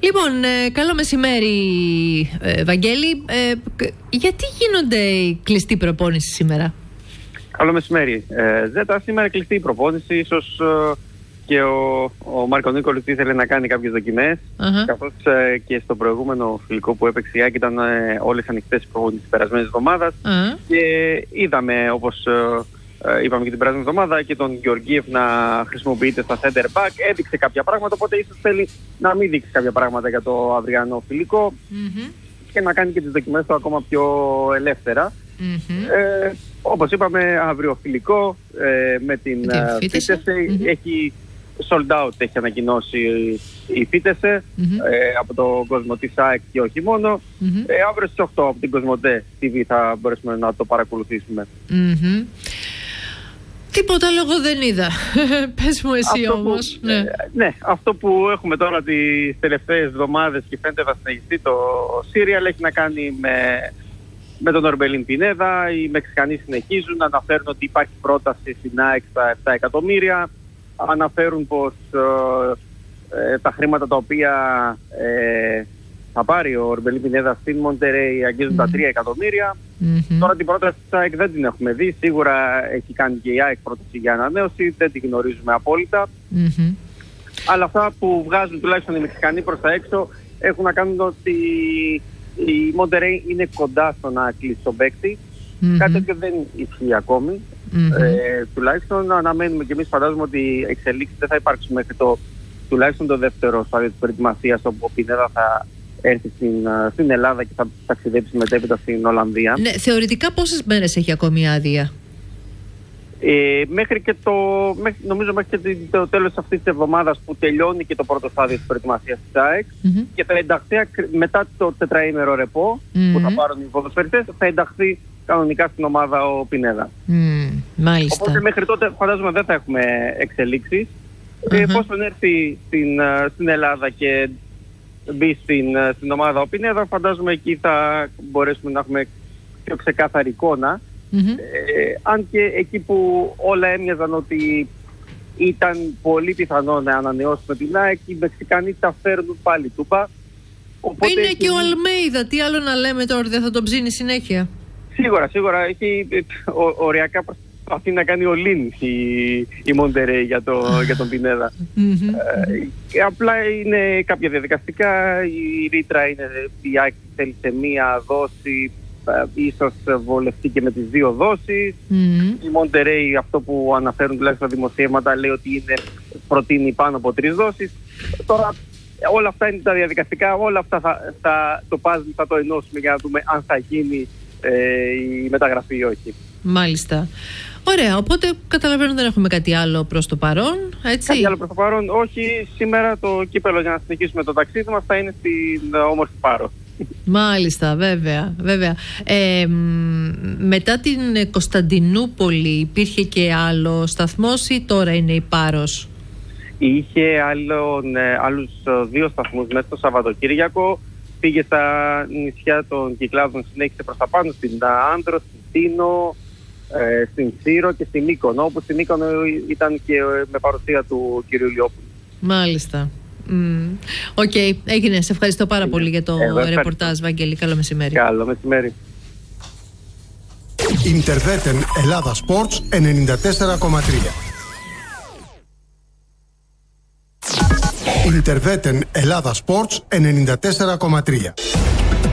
Λοιπόν, καλό μεσημέρι, Βαγγέλη. Γιατί γίνονται οι κλειστή προπόνηση σήμερα? Καλό μεσημέρι, Ζέτα. Σήμερα κλειστή η προπόνηση. Ίσως και ο Μάρκο Νίκολης ήθελε να κάνει κάποιες δοκιμές. Καθώς και στο προηγούμενο φιλικό που έπαιξε η ΑΕΚ ήταν όλες ανοιχτές οι προπονήσεις της περασμένης εβδομάδας. Και είδαμε, όπως είπαμε και την περασμένη εβδομάδα, και τον Γεωργίευ να χρησιμοποιείται στα center back. Έδειξε κάποια πράγματα, οπότε ίσως θέλει να μην δείξει κάποια πράγματα για το αυριανό φιλικό και να κάνει και τις δοκιμές του ακόμα πιο ελεύθερα. Όπως είπαμε, αύριο φιλικό με την Φίτεσε. Έχει sold out, έχει ανακοινώσει η Φίτεσε από τον κόσμο της ΑΕΚ και όχι μόνο. Αύριο στις 8 από την Κοσμοτέ TV θα μπορέσουμε να το παρακολουθήσουμε. Τίποτα λόγο δεν είδα. Πες μου εσύ όμως. Ναι, αυτό που έχουμε τώρα τις τελευταίες εβδομάδες και φαίνεται θα συνεχιστεί το Σύριαλ έχει να κάνει με τον Ορμπελίν Πινέδα. Οι Μεξικανοί συνεχίζουν να αναφέρουν ότι υπάρχει πρόταση στην ΑΕΚ στα 7 εκατομμύρια. Αναφέρουν πως τα χρήματα τα οποία θα πάρει ο Ορμπελίν Πινέδα στην Μοντερέι αγγίζουν τα 3 εκατομμύρια. Τώρα την πρόταση της ΑΕΚ δεν την έχουμε δει. Σίγουρα έχει κάνει και η ΑΕΚ πρόταση για ανανέωση. Δεν την γνωρίζουμε απόλυτα. Αλλά αυτά που βγάζουν τουλάχιστον οι Μεξικανοί προς τα έξω έχουν να κάνουν ότι η Μοντερέι είναι κοντά στο να κλείσει τον παίκτη. Κάτι τέτοιο δεν ισχύει ακόμη. Τουλάχιστον αναμένουμε και εμείς, φαντάζομαι ότι εξελίξεις δεν θα υπάρξουν μέχρι τουλάχιστον το δεύτερο στάδιο της προετοιμασίας, όπου ο Πινέδα θα έρθει στην Ελλάδα και θα ταξιδέψει μετέπειτα στην Ολλανδία. Ναι, θεωρητικά πόσες μέρες έχει ακόμη άδεια? Νομίζω μέχρι και το τέλος αυτής της εβδομάδας που τελειώνει και το πρώτο στάδιο της προετοιμασίας της ΑΕΚ και θα ενταχθεί μετά το τετραήμερο ρεπό που θα πάρουν οι ποδοσφαιριστές, θα ενταχθεί κανονικά στην ομάδα ο Πινέδα. Μάλιστα. Οπότε μέχρι τότε φαντάζομαι δεν θα έχουμε εξελίξεις. Εφόσον έρθει στην Ελλάδα και μπει στην ομάδα ο Πινέδα, φαντάζομαι εκεί θα μπορέσουμε να έχουμε πιο ξεκάθαρη εικόνα. Αν και εκεί που όλα έμοιαζαν ότι ήταν πολύ πιθανό να ανανεώσουμε την ΑΕΚ, οι Μεξικανοί τα φέρνουν πάλι τούπα. Είναι και ο Αλμέιδα, τι άλλο να λέμε τώρα, δεν θα τον ψήνει συνέχεια? Σίγουρα, έχει οριακά προσπαθεί να κάνει ολίν η Μοντερέι για τον Πινέδα. Απλά είναι κάποια διαδικαστικά, η ρήτρα είναι η ΑΕΚ θέλει σε μία δόση, ίσως βολευτεί και με τις 2 δόσεις. Η Μοντερέι, αυτό που αναφέρουν τουλάχιστον τα δημοσιεύματα, λέει ότι προτείνει πάνω από 3 δόσεις. Τώρα όλα αυτά είναι τα διαδικαστικά, όλα αυτά το puzzle θα το ενώσουμε για να δούμε αν θα γίνει η μεταγραφή ή όχι. Μάλιστα. Ωραία, οπότε καταλαβαίνω δεν έχουμε κάτι άλλο προς το παρόν, έτσι? Κάτι άλλο προς το παρόν, όχι. Σήμερα το κύπελλο, για να συνεχίσουμε το ταξίδι μας, θα είναι στην όμορφη Πάρο. Μάλιστα, βέβαια. Μετά την Κωνσταντινούπολη υπήρχε και άλλο σταθμός ή τώρα είναι η Πάρος? Είχε άλλους 2 σταθμούς μέσα στο Σαββατοκύριακο. Πήγε στα νησιά των Κυκλάδων, συνέχισε προς τα πάνω, στην Άνδρο, στην Τίνο, στην Σύρο και στην Μύκονο, όπου στην Μύκονο ήταν και με παρουσία του κ. Λιόπουλου. Μάλιστα. Οκ, έγινε. Σε ευχαριστώ πάρα πολύ για το ρεπορτάζ, Βαγγέλη. Καλό μεσημέρι. Καλό μεσημέρι. Ιντερβέτεν Ελλάδα Sports 94,3. Ιντερβέτεν Ελλάδα Sports 94,3.